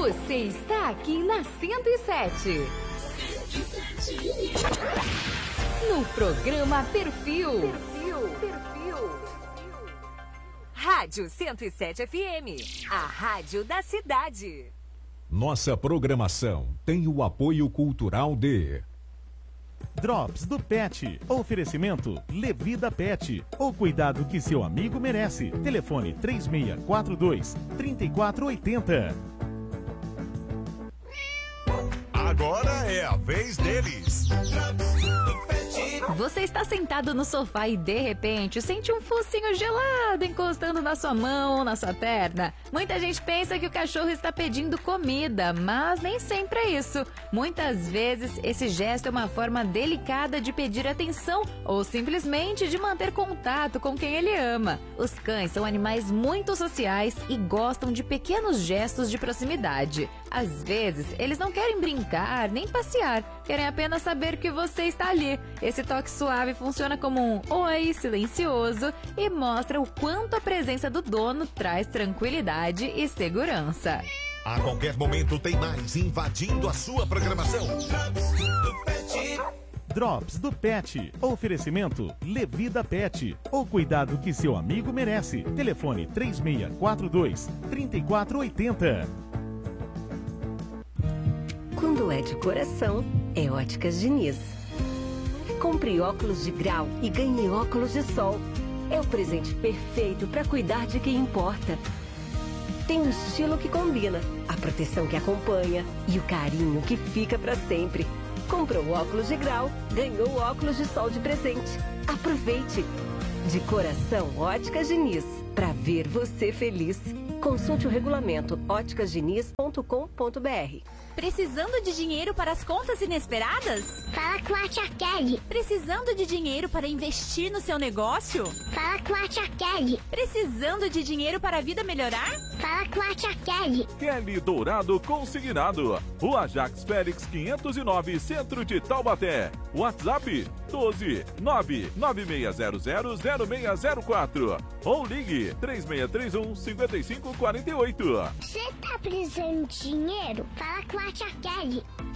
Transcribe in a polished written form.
Você está aqui na 107. No programa Perfil. Rádio 107 FM, a rádio da cidade. Nossa programação tem o apoio cultural de Drops do Pet. Oferecimento Levida Pet. O cuidado que seu amigo merece. Telefone 3642-3480. Agora é a vez deles. Você está sentado no sofá e de repente sente um focinho gelado encostando na sua mão ou na sua perna. Muita gente pensa que o cachorro está pedindo comida, mas nem sempre é isso. Muitas vezes esse gesto é uma forma delicada de pedir atenção ou simplesmente de manter contato com quem ele ama. Os cães são animais muito sociais e gostam de pequenos gestos de proximidade. Às vezes eles não querem brincar nem passear, querem apenas saber que você está ali. Esse toque suave funciona como um oi silencioso e mostra o quanto a presença do dono traz tranquilidade e segurança. A qualquer momento tem mais invadindo a sua programação. Drops do Pet. Oferecimento Levida Pet. O cuidado que seu amigo merece. Telefone 3642-3480. Quando é de coração, é Óticas Diniz. Compre óculos de grau e ganhe óculos de sol. É o presente perfeito para cuidar de quem importa. Tem um estilo que combina, a proteção que acompanha e o carinho que fica para sempre. Comprou óculos de grau, ganhou óculos de sol de presente. Aproveite! De coração, Óticas Diniz. Para ver você feliz. Consulte o regulamento óticasdiniz.com.br. Precisando de dinheiro para as contas inesperadas? Fala com a tia Kelly. Precisando de dinheiro para investir no seu negócio? Fala com a tia Kelly. Precisando de dinheiro para a vida melhorar? Fala com a tia Kelly. Kelly Dourado Consignado. Rua Jacques Félix 509, Centro de Taubaté. WhatsApp 12 99600 0604 ou ligue 3631 5548. Você tá precisando de dinheiro? Fala com a tia Kelly.